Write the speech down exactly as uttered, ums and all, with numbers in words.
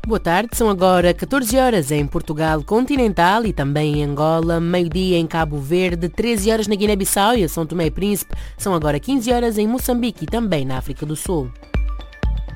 Boa tarde, são agora catorze horas em Portugal continental e também em Angola, meio-dia em Cabo Verde, treze horas na Guiné-Bissau e São Tomé e Príncipe, são agora quinze horas em Moçambique e também na África do Sul.